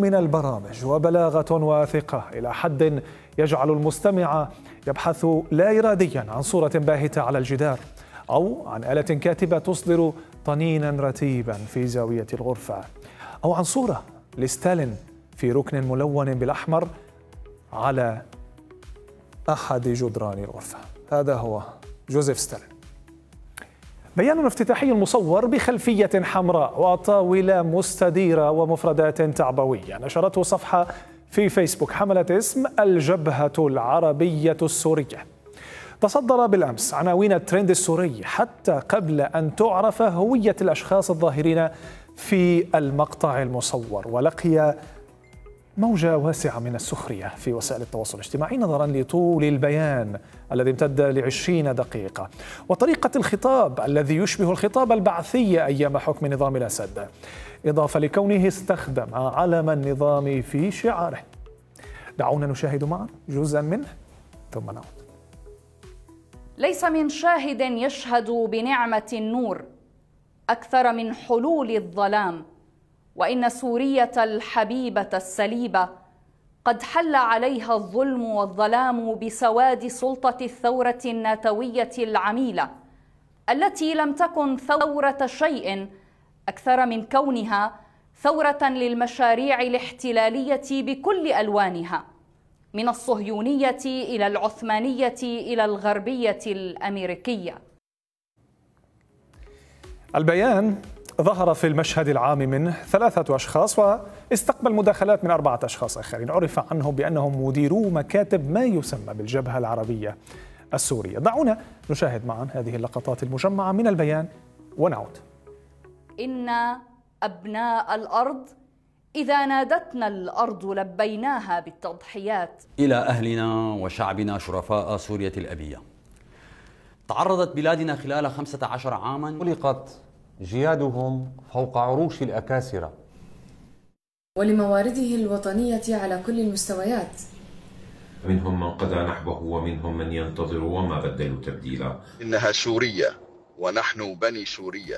من البرامج وبلاغة واثقة إلى حد يجعل المستمع يبحث لا إراديا عن صورة باهتة على الجدار أو عن آلة كاتبة تصدر طنينا رتيبا في زاوية الغرفة، أو عن صورة لستالين في ركن ملون بالأحمر على أحد جدران الغرفة. هذا هو جوزيف ستالين. بيان افتتاحي مصور بخلفية حمراء وطاولة مستديرة ومفردات تعبوية نشرته صفحة في فيسبوك حملت اسم الجبهة العربية السورية. تصدر بالأمس عناوين الترند السوري حتى قبل أن تعرف هوية الأشخاص الظاهرين في المقطع المصور، ولقي موجة واسعة من السخرية في وسائل التواصل الاجتماعي نظرا لطول البيان الذي امتد ل20 دقيقة وطريقة الخطاب الذي يشبه الخطاب البعثي أيام حكم نظام الأسد، إضافة لكونه استخدم علم النظام في شعاره. دعونا نشاهد معا جزءا منه ثم نعود. ليس من شاهد يشهد بنعمة النور أكثر من حلول الظلام، وإن سورية الحبيبة السليبة قد حل عليها الظلم والظلام بسواد سلطة الثورة الناتوية العميلة التي لم تكن ثورة شيء أكثر من كونها ثورة للمشاريع الاحتلالية بكل ألوانها، من الصهيونية إلى العثمانية إلى الغربية الأمريكية. البيان ظهر في المشهد العام منه 3 أشخاص واستقبل مداخلات من 4 أشخاص آخرين عرف عنهم بأنهم مديرو مكاتب ما يسمى بالجبهة العربية السورية. دعونا نشاهد معا هذه اللقطات المجمعة من البيان ونعود. إن أبناء الأرض إذا نادتنا الأرض لبيناها بالتضحيات. إلى أهلنا وشعبنا شرفاء سوريا الأبية، تعرضت بلادنا خلال 15 عاما خلقت جيادهم فوق عروش الأكاسرة ولموارده الوطنية على كل المستويات. منهم من قضى نحبه ومنهم من ينتظر وما بدلوا تبديلا. إنها سورية ونحن بني سوريا.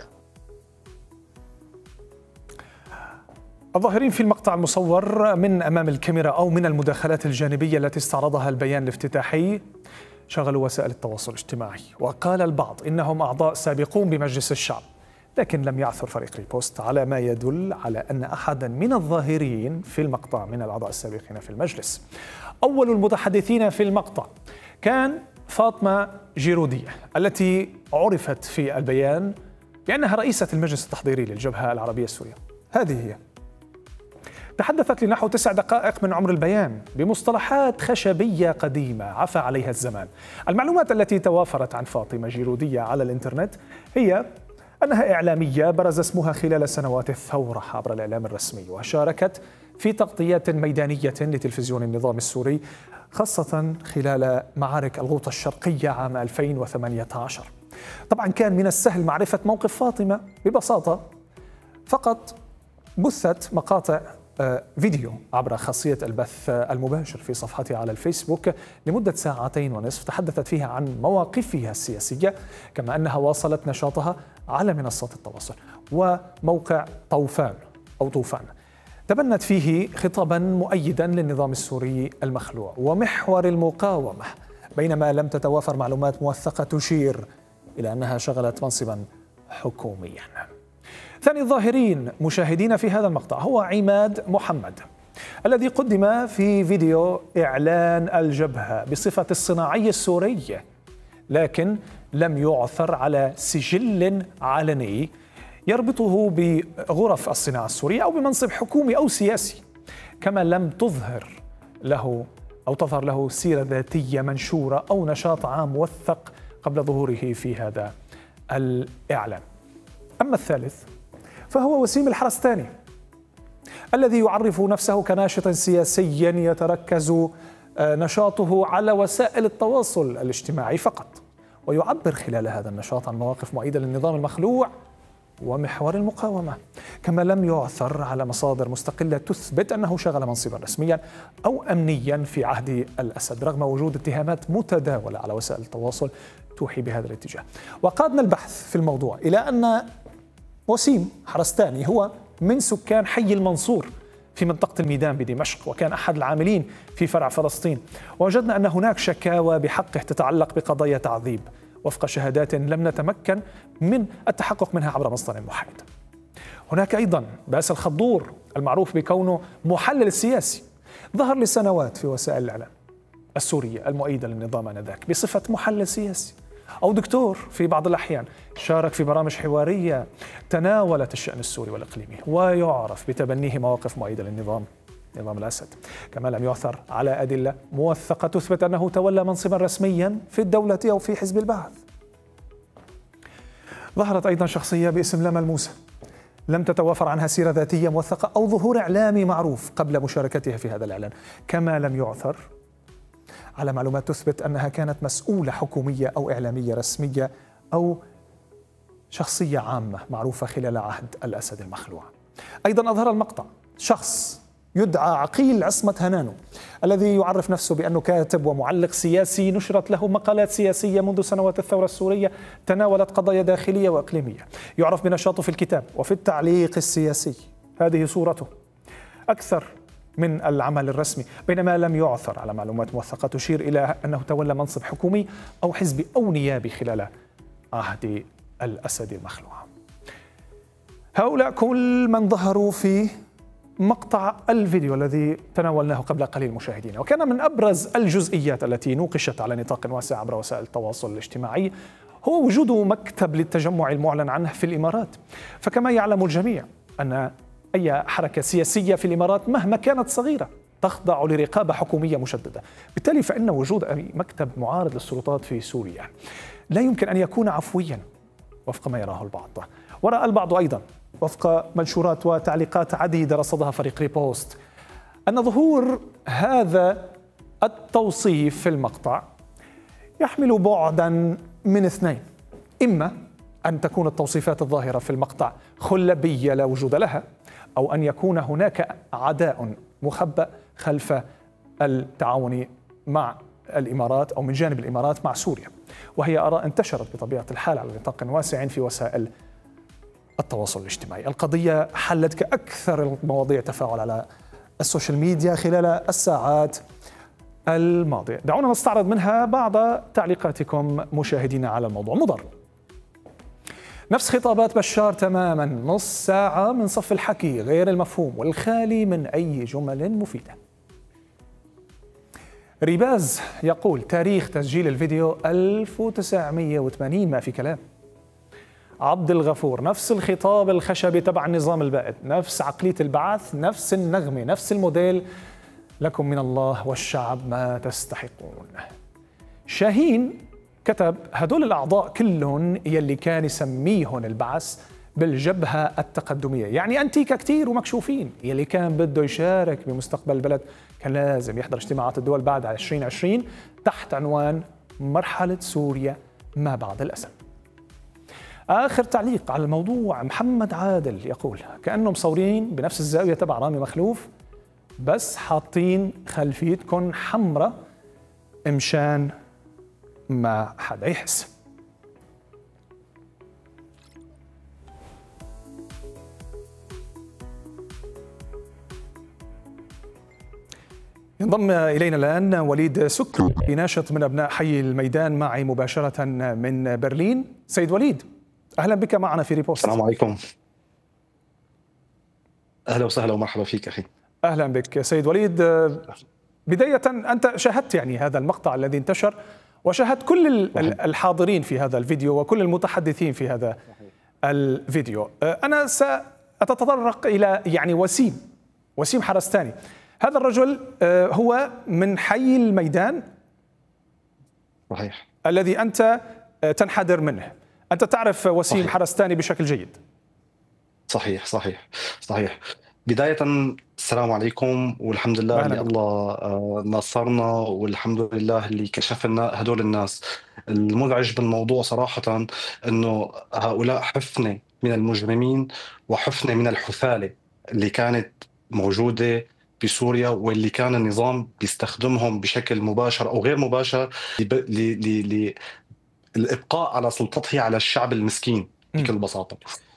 الظاهرين في المقطع المصور من أمام الكاميرا أو من المداخلات الجانبية التي استعرضها البيان الافتتاحي شغلوا وسائل التواصل الاجتماعي، وقال البعض إنهم أعضاء سابقون بمجلس الشعب، لكن لم يعثر فريق ريبوست على ما يدل على أن أحدا من الظاهرين في المقطع من الأعضاء السابقين في المجلس. أول المتحدثين في المقطع كان فاطمة جيرودية التي عرفت في البيان بأنها رئيسة المجلس التحضيري للجبهة العربية السورية. هذه هي. تحدثت لنحو 9 دقائق من عمر البيان بمصطلحات خشبية قديمة عفى عليها الزمان. المعلومات التي توافرت عن فاطمة جيرودية على الإنترنت هي أنها إعلامية برز اسمها خلال سنوات الثورة عبر الإعلام الرسمي، وشاركت في تغطيات ميدانية لتلفزيون النظام السوري خاصة خلال معارك الغوطة الشرقية عام 2018. طبعا كان من السهل معرفة موقف فاطمة ببساطة، فقط بثت مقاطع فيديو عبر خاصية البث المباشر في صفحتها على الفيسبوك لمدة 2.5 ساعات تحدثت فيها عن مواقفها السياسية، كما أنها واصلت نشاطها على منصات التواصل وموقع طوفان تبنت فيه خطابا مؤيدا للنظام السوري المخلوع ومحور المقاومة، بينما لم تتوافر معلومات موثقة تشير إلى أنها شغلت منصبا حكوميا. ثاني الظاهرين مشاهدين في هذا المقطع هو عماد محمد الذي قدم في فيديو إعلان الجبهة بصفة الصناعي السوري، لكن لم يعثر على سجل علني يربطه بغرف الصناعة السورية أو بمنصب حكومي أو سياسي، كما لم تظهر له سيرة ذاتية منشورة أو نشاط عام موثق قبل ظهوره في هذا الإعلان. أما الثالث فهو وسيم الحرستاني الذي يعرف نفسه كناشط سياسي يتركز نشاطه على وسائل التواصل الاجتماعي فقط، ويعبر خلال هذا النشاط عن مواقف مؤيدة للنظام المخلوع ومحور المقاومة، كما لم يعثر على مصادر مستقلة تثبت أنه شغل منصبا رسميا أو أمنيا في عهد الأسد، رغم وجود اتهامات متداولة على وسائل التواصل توحي بهذا الاتجاه. وقادنا البحث في الموضوع إلى أن وسيم حرستاني هو من سكان حي المنصور في منطقة الميدان بدمشق، وكان أحد العاملين في فرع فلسطين. ووجدنا أن هناك شكاوى بحقه تتعلق بقضايا تعذيب وفق شهادات لم نتمكن من التحقق منها عبر مصدر محايد. هناك أيضا باسل خضور المعروف بكونه محلل سياسي، ظهر لسنوات في وسائل الإعلام السورية المؤيدة للنظام آنذاك بصفة محلل سياسي أو دكتور في بعض الأحيان، شارك في برامج حوارية تناولت الشأن السوري والإقليمي، ويعرف بتبنيه مواقف مؤيدة للنظام نظام الأسد. كما لم يعثر على أدلة موثقة تثبت أنه تولى منصبا رسميا في الدولة أو في حزب البعث. ظهرت أيضا شخصية باسم لما الموسى، لم تتوافر عنها سيرة ذاتية موثقة أو ظهور إعلامي معروف قبل مشاركتها في هذا الإعلان. كما لم يعثر على معلومات تثبت أنها كانت مسؤولة حكومية أو إعلامية رسمية أو شخصية عامة معروفة خلال عهد الأسد المخلوع. أيضا أظهر المقطع شخص يدعى عقيل عصمة هنانو، الذي يعرف نفسه بأنه كاتب ومعلق سياسي، نشرت له مقالات سياسية منذ سنوات الثورة السورية تناولت قضايا داخلية وإقليمية، يعرف بنشاطه في الكتاب وفي التعليق السياسي. هذه صورته أكثر من العمل الرسمي، بينما لم يعثر على معلومات موثقة تشير إلى أنه تولى منصب حكومي أو حزبي أو نيابي خلال عهد الأسد المخلوع. هؤلاء كل من ظهروا في مقطع الفيديو الذي تناولناه قبل قليل مشاهدينا، وكان من أبرز الجزئيات التي نوقشت على نطاق واسع عبر وسائل التواصل الاجتماعي هو وجود مكتب للتجمع المعلن عنه في الإمارات. فكما يعلم الجميع أن أي حركة سياسية في الإمارات مهما كانت صغيرة تخضع لرقابة حكومية مشددة، بالتالي فإن وجود أي مكتب معارض للسلطات في سوريا لا يمكن أن يكون عفويا وفق ما يراه البعض. ورأى البعض أيضا وفق منشورات وتعليقات عديدة رصدها فريق ريبوست أن ظهور هذا التوصيف في المقطع يحمل بعدا من اثنين: إما أن تكون التوصيفات الظاهرة في المقطع خلبية لا وجود لها، أو أن يكون هناك عداء مخبأ خلف التعاون مع الإمارات أو من جانب الإمارات مع سوريا، وهي آراء انتشرت بطبيعة الحال على نطاق واسع في وسائل التواصل الاجتماعي. القضية حلت كأكثر المواضيع تفاعل على السوشيال ميديا خلال الساعات الماضية. دعونا نستعرض منها بعض تعليقاتكم مشاهدينا على الموضوع. مضر: نفس خطابات بشار تماما، نص ساعة من صف الحكي غير المفهوم والخالي من أي جمل مفيدة. ريباز يقول: تاريخ تسجيل الفيديو 1980 ما في كلام. عبد الغفور: نفس الخطاب الخشبي تبع النظام البائد، نفس عقلية البعث، نفس النغمة، نفس الموديل. لكم من الله والشعب ما تستحقون. شاهين كتب: هدول الأعضاء كلهم يلي كان يسميهم البعث بالجبهة التقدمية، يعني أنتيكا كتير ومكشوفين، يلي كان بده يشارك بمستقبل البلد كان لازم يحضر اجتماعات الدول بعد 2020 تحت عنوان مرحلة سوريا ما بعد الأسد. آخر تعليق على الموضوع محمد عادل يقول: كأنهم مصورين بنفس الزاوية تبع رامي مخلوف بس حاطين خلفيتكم حمراء مشان ما حدا يحس. ينضم إلينا الآن وليد سكري، ناشط من أبناء حي الميدان، معي مباشرة من برلين. سيد وليد، أهلا بك معنا في ريبوست. السلام عليكم. أهلا وسهلا ومرحبا فيك أخي. أهلا بك سيد وليد. بداية أنت شاهدت يعني هذا المقطع الذي انتشر، وشاهدت كل الحاضرين في هذا الفيديو وكل المتحدثين في هذا الفيديو. أنا سأتطرق إلى يعني وسيم حرستاني. هذا الرجل هو من حي الميدان، صحيح، الذي أنت تنحدر منه. أنت تعرف وسيم صحيح. حرستاني بشكل جيد. صحيح صحيح صحيح. بداية السلام عليكم، والحمد لله اللي الله نصرنا، والحمد لله اللي كشف لنا هدول الناس. المزعج بالموضوع صراحة أنه هؤلاء حفنة من المجرمين وحفنة من الحثالة اللي كانت موجودة بسوريا، واللي كان النظام بيستخدمهم بشكل مباشر أو غير مباشر للإبقاء على سلطته على الشعب المسكين بكل بساطة.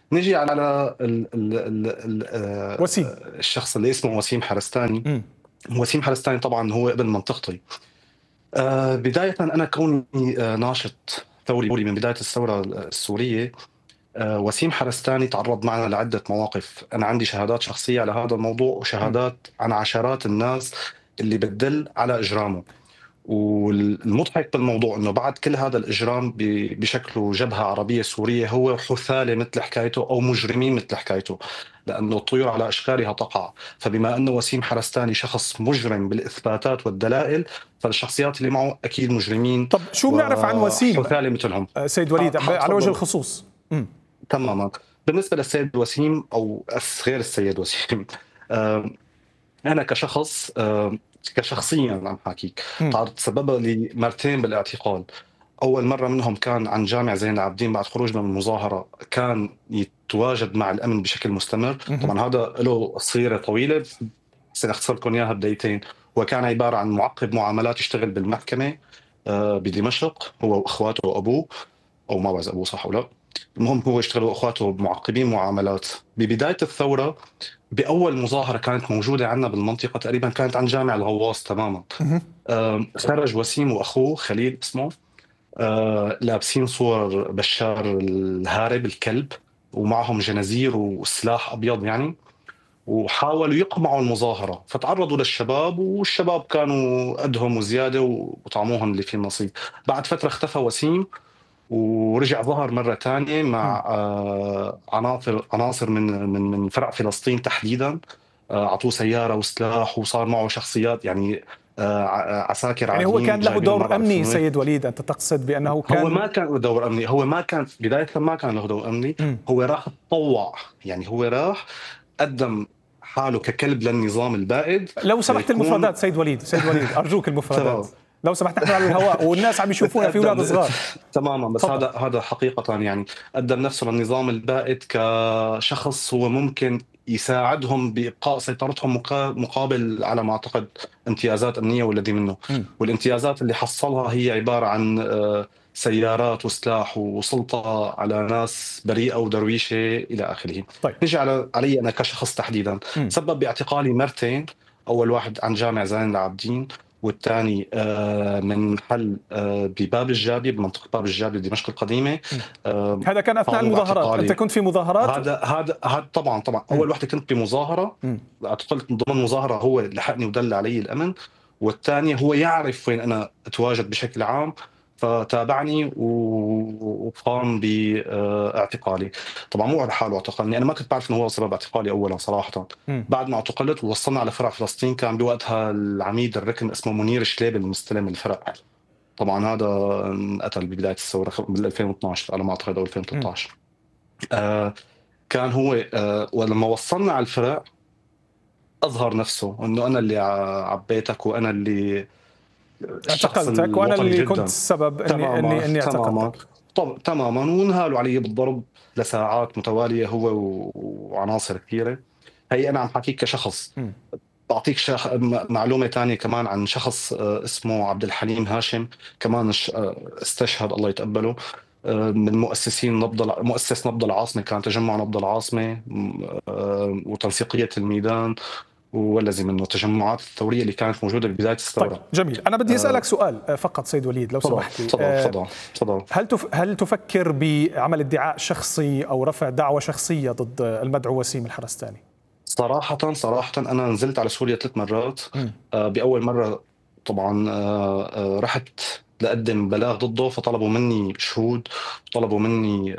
نجي على وسيم. الشخص اللي اسمه وسيم حرستاني. وسيم حرستاني طبعا هو ابن منطقتي. بداية أنا كوني ناشط ثوري من بداية الثورة السورية، وسيم حرستاني تعرض معنا لعدة مواقف. أنا عندي شهادات شخصية على هذا الموضوع وشهادات عن عشرات الناس اللي بتدل على إجرامه. والمضحك بالموضوع انه بعد كل هذا الاجرام بشكله جبهه عربيه سوريه هو حثاله مثل حكايته او مجرمين مثل حكايته، لانه الطيور على اشكالها تقع. فبما انه وسيم حرستاني شخص مجرم بالاثباتات والدلائل، فالشخصيات اللي معه اكيد مجرمين. طب شو بنعرف عن وسيم حثاله مثلهم سيد وليد على وجه الخصوص؟ تماما. بالنسبه للسيد وسيم او غير السيد وسيم، انا كشخص كشخصيا عم حكيك تسبب لي مرتين بالاعتقال. اول مره منهم كان عن جامع زين العابدين بعد خروجنا من المظاهره، كان يتواجد مع الامن بشكل مستمر. طبعا هذا له صيغه طويله سنختصر لكم اياها بدايتين. وكان عباره عن معقب معاملات يشتغل بالمحكمه بدمشق، هو واخواته وابوه، او ما بعرف ابوه صح او لا. المهم هو يشتغل واخواته معقبين معاملات. ببدايه الثوره بأول مظاهرة كانت موجودة عندنا بالمنطقة تقريبا كانت عن جامع الغواص تماما. خرج وسيم وأخوه خليل اسمه، لابسين صور بشار الهارب الكلب ومعهم جنازير وسلاح أبيض يعني، وحاولوا يقمعوا المظاهرة. فتعرضوا للشباب والشباب كانوا قدهم وزيادة وطعموهم اللي فيه النصيب. بعد فترة اختفى وسيم ورجع ظهر مرة تانية مع عناصر من فرع فلسطين تحديدا. أعطوه سيارة وسلاح وصار معه شخصيات يعني عساكر يعني هو كان له دور أمني سيد وليد؟ أنت تقصد بأنه كان هو ما كان له دور أمني. هو ما كان بداية ما كان له دور أمني. هو راح تطوع، يعني هو راح قدم حاله ككلب للنظام البائد. لو سمحت المفردات سيد وليد أرجوك المفردات لو سمحت، احنا على الهواء والناس عم يشوفونا في اولاد صغار. تماما. بس هذا حقيقة يعني قدم نفسه للنظام البائد كشخص هو ممكن يساعدهم بإبقاء سيطرتهم مقابل على ما أعتقد امتيازات أمنية والذي منه. والامتيازات اللي حصلها هي عبارة عن سيارات وسلاح وسلطة على ناس بريئة ودرويشة إلى آخره. طيب. نجي علي أنا كشخص تحديدا. سبب باعتقالي مرتين. أول واحد عن جامع زين العابدين، والثاني من محل بباب الجابي بمنطقة باب الجابي دمشق القديمة. هذا كان أثناء المظاهرات؟ أنت كنت في مظاهرات؟ هذا طبعا. أول واحدة كنت بمظاهرة، اعتقلت من ضمن مظاهرة، هو لحقني ودل علي الأمن. والثاني هو يعرف وين أنا أتواجد بشكل عام، فتابعني وقام باعتقالي. طبعا مو على حاله اعتقلني، انا ما كنت بعرف انه هو سبب اعتقالي اولا صراحه. بعد ما اعتقلت ووصلنا على فرع فلسطين، كان بوقتها العميد الركن اسمه منير شليب المستلم الفرع. طبعا هذا انقتل ببدايه الثوره بال 2012 على ما اعتقد او 2013. كان هو ولما وصلنا على الفرع اظهر نفسه انه انا اللي عبيتك وانا اللي اعتقلتك وانا اللي كنت السبب اني اعتقلتك. تماما. وانهالوا علي بالضرب لساعات متواليه هو وعناصر كثيره. هي انا عم حكيك كشخص. بعطيك معلومه ثانيه كمان عن شخص اسمه عبد الحليم هاشم، كمان استشهد الله يتقبله، من مؤسس نبض العاصمه. كان تجمع نبض العاصمه وتنسيقيه الميدان والذي منه تجمعات الثوريه اللي كانت موجوده ببدايه الثوره. طيب جميل. انا بدي اسالك سؤال فقط سيد وليد لو سمحت لي. تفضل. هل تفكر بعمل ادعاء شخصي او رفع دعوى شخصيه ضد المدعو وسيم الحرستاني؟ صراحه انا نزلت على سوريا 3 مرات. باول مره طبعا رحت لأقدم بلاغ ضده، فطلبوا مني شهود وطلبوا مني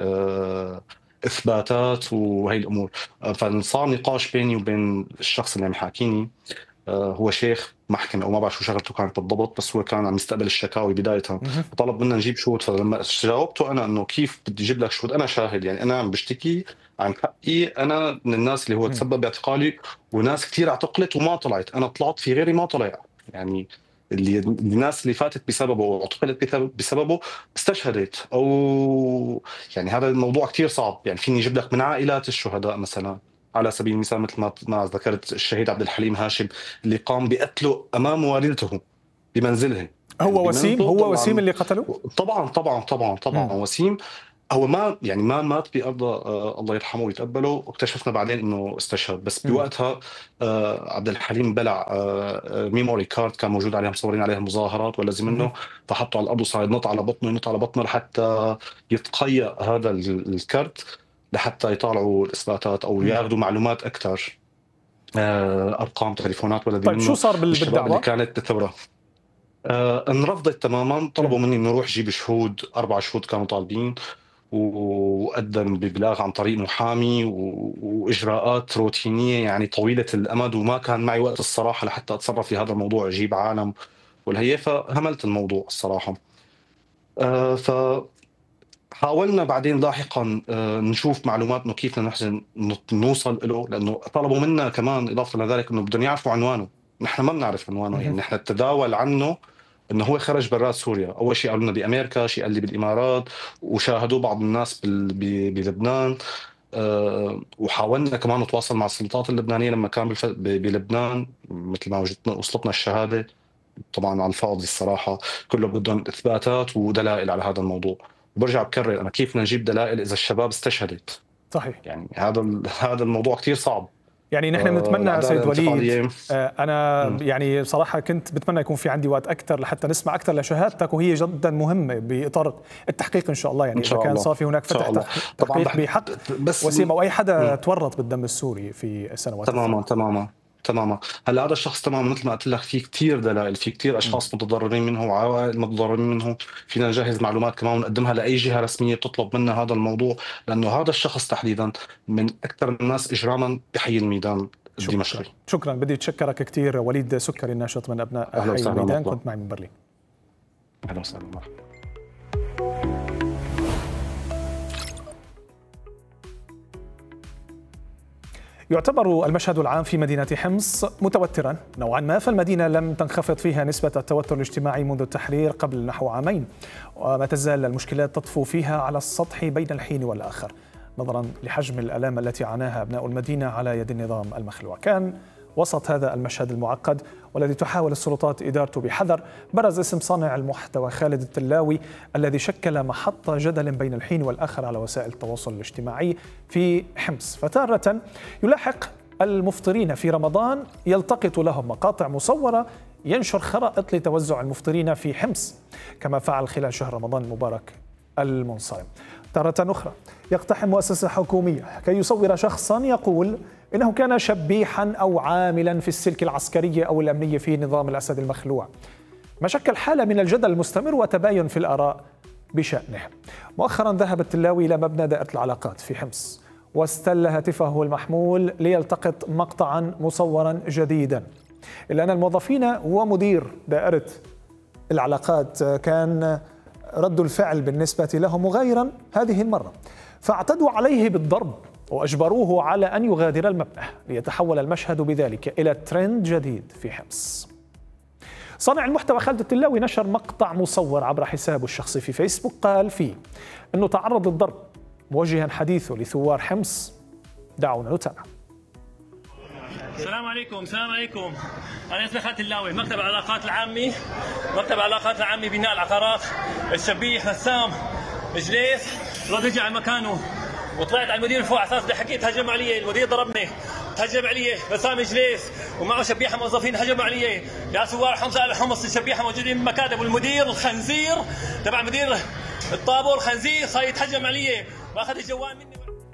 إثباتات وهي الأمور. فصار نقاش بيني وبين الشخص اللي عم يحاكيني. هو شيخ محكمة أو ما بعرف شو شغلته كانت بالضبط، بس هو كان عم يستقبل الشكاوي بداية. فطلب منا نجيب شهود. فلما جاوبته أنا إنه كيف بدي أجيب لك شهود؟ أنا شاهد، يعني أنا عم بشتكي عن حقي. أنا من الناس اللي هو تسبب باعتقالي، وناس كثير اعتقلت وما طلعت. أنا طلعت في غيري ما طلع، يعني الناس اللي فاتت بسببه واعتقلت بسببه استشهدت. او يعني هذا الموضوع كثير صعب. يعني فيني اجيب لك من عائلات الشهداء مثلا، على سبيل المثال مثل ما ذكرت الشهيد عبد الحليم هاشم اللي قام بقتله امام والدته بمنزلها. هو وسيم اللي قتله؟ طبعا. وسيم هو ما مات بأرض الله يرحمه ويتقبله، واكتشفنا بعدين انه استشهد. بس بوقتها عبد الحليم بلع ميموري كارد كان موجود عليها مصورين عليها مظاهرات ولا زي منه، فحطوا على الارض وصار ينط على بطنه ينط على بطنه لحتى يتقيأ هذا الكارت، لحتى يطالعوا الاثباتات او ياخذوا معلومات اكثر، ارقام تليفونات ولا زي طيب منه. شو صار الشباب بالدعوه؟ اللي كانت بالثوره انرفضت تماما. طلبوا مني انه اروح جيب شهود، 4 شهود كانوا طالبين، وقدم ببلاغ عن طريق محامي واجراءات روتينيه يعني طويله الامد، وما كان معي وقت الصراحه لحتى اتصرف في هذا الموضوع، اجيب عالم والهي، فهملت الموضوع الصراحه. فحاولنا بعدين لاحقا نشوف معلومات انه كيف نحن نوصل له، لانه طلبوا منا كمان اضافه لذلك انه بدهم يعرفوا عنوانه. نحن ما بنعرف عنوانه، يعني نحن نتداول عنه انه هو خرج برات سوريا. اول شيء قالوا لنا بامريكا، شيء قال لي بالامارات، وشاهدوه بعض الناس بلبنان. وحاولنا كمان نتواصل مع السلطات اللبنانيه لما كان بلبنان، مثل ما وصلتنا الشهاده طبعا على الفاضي الصراحه، كله بدهم اثباتات ودلائل على هذا الموضوع. وبرجع بكرر، انا كيف بدنا نجيب دلائل اذا الشباب استشهدت؟ صحيح. يعني هذا الموضوع كثير صعب. يعني نحن بنتمنى سيد وليد، أنا يعني صراحة كنت بتمنى يكون في عندي وقت أكثر لحتى نسمع أكثر لشهادتك، وهي جدا مهمة بإطار التحقيق إن شاء الله. يعني إذا كان صار في هناك فتح تحقيق بحق وسيم أو أي حدا تورط بالدم السوري في السنوات تماما. هلا هذا الشخص تماما مثل ما قلت لك في كثير دلائل، في كثير اشخاص متضررين منه وعوائل متضررين منه. فينا نجهز معلومات كمان ونقدمها لاي جهه رسميه بتطلب منا هذا الموضوع، لانه هذا الشخص تحديدا من اكثر الناس اجراما بحي الميدان الدمشقي. شكرا. بدي اتشكرك كثير وليد سكري، الناشط من ابناء حي الميدان، كنت معي من برلين. اهلا وسهلا. يعتبر المشهد العام في مدينة حمص متوترا نوعا ما، فالمدينة لم تنخفض فيها نسبة التوتر الاجتماعي منذ التحرير قبل نحو عامين، وما تزال المشكلات تطفو فيها على السطح بين الحين والآخر نظرا لحجم الآلام التي عاناها أبناء المدينة على يد النظام المخلوع. كان وسط هذا المشهد المعقد والذي تحاول السلطات إدارته بحذر برز اسم صانع المحتوى خالد التلاوي الذي شكل محط جدل بين الحين والآخر على وسائل التواصل الاجتماعي في حمص. فتارة يلاحق المفطرين في رمضان يلتقط لهم مقاطع مصورة ينشر خرائط لتوزع المفطرين في حمص كما فعل خلال شهر رمضان المبارك المنصرم. تارة أخرى يقتحم مؤسسة حكومية كي يصور شخصا يقول إنه كان شبيحا أو عاملا في السلك العسكري أو الأمني في نظام الأسد المخلوع، ما شكل حالة من الجدل المستمر وتباين في الآراء بشأنه. مؤخرا ذهب التلاوي إلى مبنى دائرة العلاقات في حمص واستل هاتفه المحمول ليلتقط مقطعا مصورا جديدا، إلا أن الموظفين ومدير دائرة العلاقات كان رد الفعل بالنسبة لهم مغايرا هذه المرة، فاعتدوا عليه بالضرب وأجبروه على أن يغادر المبنى، ليتحول المشهد بذلك إلى ترند جديد في حمص. صانع المحتوى خالد التلاوي نشر مقطع مصور عبر حسابه الشخصي في فيسبوك قال فيه أنه تعرض للضرب، موجها حديثه لثوار حمص. دعونا نتابع. السلام عليكم. أنا اسمي خالد التلاوي، مكتب العلاقات العامة، مكتب العلاقات العامة بناء العقارات. الشبيح رسام جليس رجع على مكانه وطلعت على المدير فوق على اساس بدي حكيت هجم علي، المدير ضربني، هجم علي رسام جليس ومعه شبيحه موظفين هجموا علي. يا ثوار حمص اهل حمص الشبيحه موجودين بالمكاتب، والمدير الخنزير تبع مدير الطابور الخنزير صار يتهجم علي واخذ الجوال مني.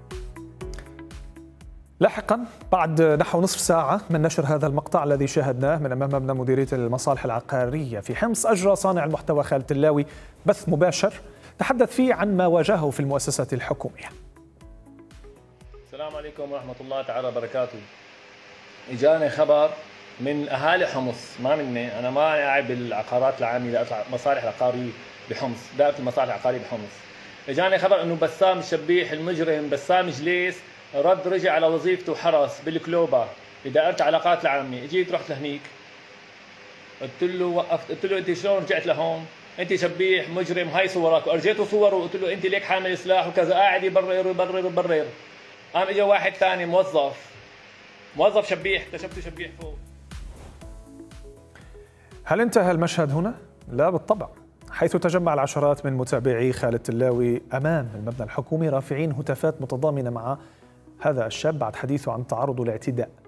لاحقا بعد نحو نصف ساعة من نشر هذا المقطع الذي شاهدناه من أمام مبنى مديرية المصالح العقارية في حمص، أجرى صانع المحتوى خالد التلاوي بث مباشر تحدث فيه عن ما واجهه في المؤسسة الحكومية. السلام عليكم ورحمة الله تعالى وبركاته. إجاني خبر من أهالي حمص، ما مني، أنا ما قاعد بالعقارات العامة دائرة المصالح العقارية بحمص، دائرة المصالح العقارية بحمص. إجاني خبر إنه بسام الشبيح المجرم بسام جليس رجع على وظيفته حرس بالكلوبا بدائرة العلاقات العامة. اجيت رحت لهنيك قلت له انت شلون رجعت لهون؟ انت شبيح مجرم، هاي صورك. وارجيته صور وقلت له انت ليك حامل سلاح وكذا، قاعد يبرر. قام اجى واحد ثاني موظف شبيح، اكتشفته شبيح فوق. هل انتهى المشهد هنا؟ لا بالطبع، حيث تجمع العشرات من متابعي خالد تلاوي أمام المبنى الحكومي رافعين هتافات متضامنة مع هذا الشاب بعد حديثه عن تعرض لاعتداء.